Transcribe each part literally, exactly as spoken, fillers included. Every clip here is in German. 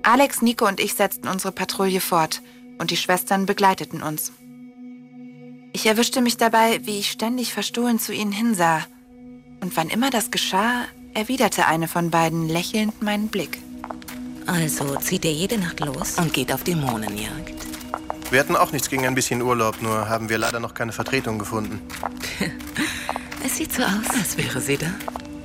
Alex, Nico und ich setzten unsere Patrouille fort und die Schwestern begleiteten uns. Ich erwischte mich dabei, wie ich ständig verstohlen zu ihnen hinsah. Und wann immer das geschah, erwiderte eine von beiden lächelnd meinen Blick. Also zieht ihr jede Nacht los und geht auf Dämonenjagd? Wir hatten auch nichts gegen ein bisschen Urlaub, nur haben wir leider noch keine Vertretung gefunden. Es sieht so aus, als wäre sie da.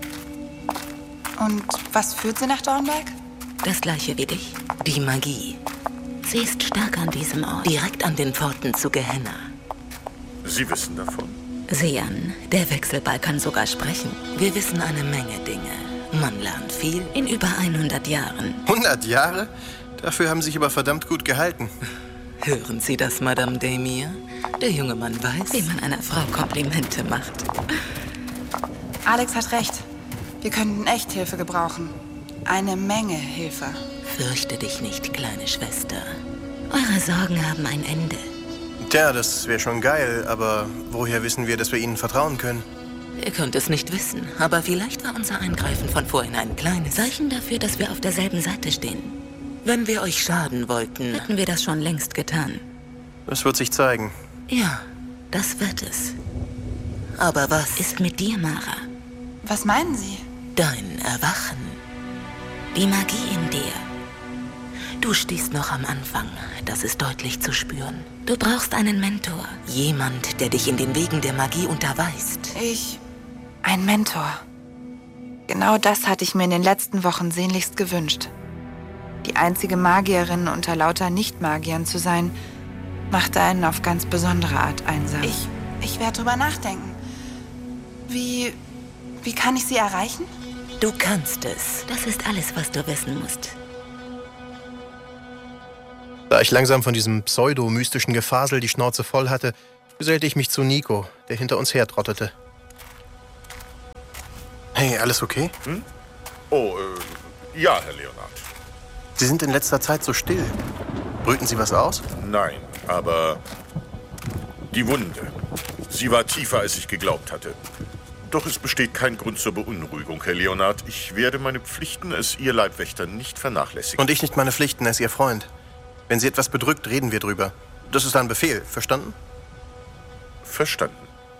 Und was führt sie nach Dornberg? Das gleiche wie dich. Die Magie. Sie ist stark an diesem Ort, direkt an den Pforten zu Gehenna. Sie wissen davon? Sieh an, der Wechselball kann sogar sprechen. Wir wissen eine Menge Dinge. Man lernt viel in über hundert Jahren. hundert Jahre? Dafür haben Sie sich aber verdammt gut gehalten. Hören Sie das, Madame Demir? Der junge Mann weiß, wie man einer Frau Komplimente macht. Alex hat recht. Wir könnten echt Hilfe gebrauchen. Eine Menge Hilfe. Fürchte dich nicht, kleine Schwester. Eure Sorgen haben ein Ende. Tja, das wäre schon geil, aber woher wissen wir, dass wir Ihnen vertrauen können? Ihr könnt es nicht wissen, aber vielleicht war unser Eingreifen von vorhin ein kleines Zeichen dafür, dass wir auf derselben Seite stehen. Wenn wir euch schaden wollten, hätten wir das schon längst getan. Das wird sich zeigen. Ja, das wird es. Aber was ist mit dir, Mara? Was meinen Sie? Dein Erwachen. Die Magie in dir. Du stehst noch am Anfang, das ist deutlich zu spüren. Du brauchst einen Mentor. Jemand, der dich in den Wegen der Magie unterweist. Ich... Ein Mentor. Genau das hatte ich mir in den letzten Wochen sehnlichst gewünscht. Die einzige Magierin unter lauter Nicht-Magiern zu sein, machte einen auf ganz besondere Art einsam. Ich, ich werde drüber nachdenken. Wie... Wie kann ich sie erreichen? Du kannst es. Das ist alles, was du wissen musst. Da ich langsam von diesem pseudo-mystischen Gefasel die Schnauze voll hatte, gesellte ich mich zu Nico, der hinter uns hertrottete. Hey, alles okay? Hm? Oh, äh, ja, Herr Leonard. Sie sind in letzter Zeit so still. Brüten Sie was aus? Nein, aber die Wunde. Sie war tiefer, als ich geglaubt hatte. Doch es besteht kein Grund zur Beunruhigung, Herr Leonard. Ich werde meine Pflichten als Ihr Leibwächter nicht vernachlässigen. Und ich nicht meine Pflichten als Ihr Freund. Wenn Sie etwas bedrückt, reden wir drüber. Das ist ein Befehl, verstanden? Verstanden.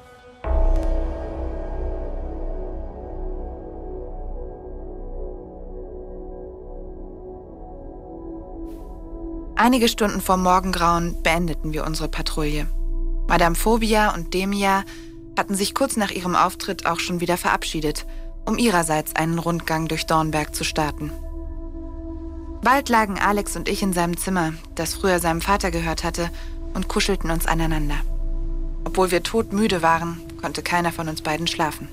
Einige Stunden vor Morgengrauen beendeten wir unsere Patrouille. Madame Phobia und Demia hatten sich kurz nach ihrem Auftritt auch schon wieder verabschiedet, um ihrerseits einen Rundgang durch Dornberg zu starten. Bald lagen Alex und ich in seinem Zimmer, das früher seinem Vater gehört hatte, und kuschelten uns aneinander. Obwohl wir todmüde waren, konnte keiner von uns beiden schlafen.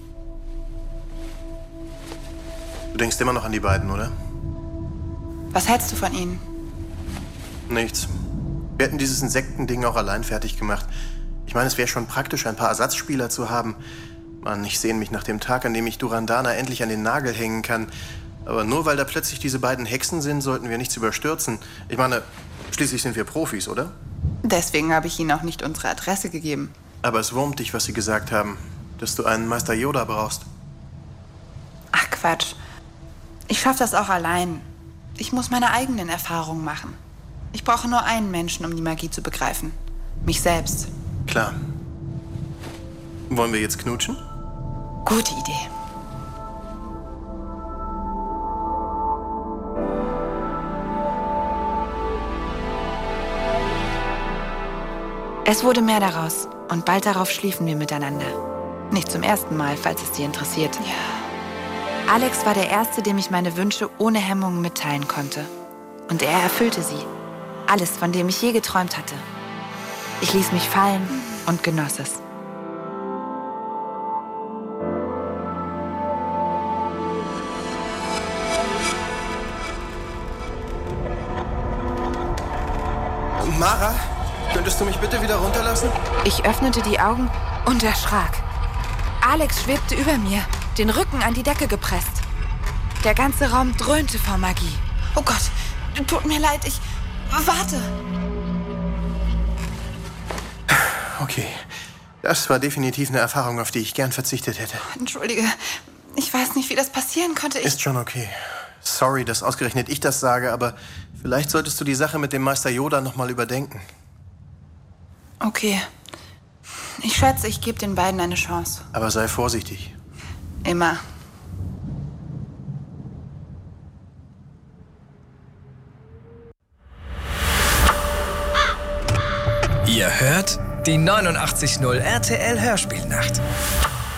Du denkst immer noch an die beiden, oder? Was hältst du von ihnen? Nichts. Wir hätten dieses Insektending auch allein fertig gemacht. Ich meine, es wäre schon praktisch, ein paar Ersatzspieler zu haben. Mann, ich sehne mich nach dem Tag, an dem ich Durandana endlich an den Nagel hängen kann. Aber nur weil da plötzlich diese beiden Hexen sind, sollten wir nichts überstürzen. Ich meine, schließlich sind wir Profis, oder? Deswegen habe ich ihnen auch nicht unsere Adresse gegeben. Aber es wurmt dich, was sie gesagt haben, dass du einen Meister Yoda brauchst. Ach Quatsch. Ich schaffe das auch allein. Ich muss meine eigenen Erfahrungen machen. Ich brauche nur einen Menschen, um die Magie zu begreifen. Mich selbst. Klar. Wollen wir jetzt knutschen? Gute Idee. Es wurde mehr daraus und bald darauf schliefen wir miteinander. Nicht zum ersten Mal, falls es dich interessiert. Ja. Alex war der Erste, dem ich meine Wünsche ohne Hemmungen mitteilen konnte. Und er erfüllte sie. Alles, von dem ich je geträumt hatte. Ich ließ mich fallen und genoss es. Mara, könntest du mich bitte wieder runterlassen? Ich öffnete die Augen und erschrak. Alex schwebte über mir, den Rücken an die Decke gepresst. Der ganze Raum dröhnte vor Magie. Oh Gott, tut mir leid, ich... Warte! Okay, das war definitiv eine Erfahrung, auf die ich gern verzichtet hätte. Entschuldige, ich weiß nicht, wie das passieren konnte. Ich Ist schon okay. Sorry, dass ausgerechnet ich das sage, aber vielleicht solltest du die Sache mit dem Meister Yoda nochmal überdenken. Okay. Ich schätze, ich gebe den beiden eine Chance. Aber sei vorsichtig. Immer. Ihr hört die neunundachtzig Komma null R T L Hörspielnacht.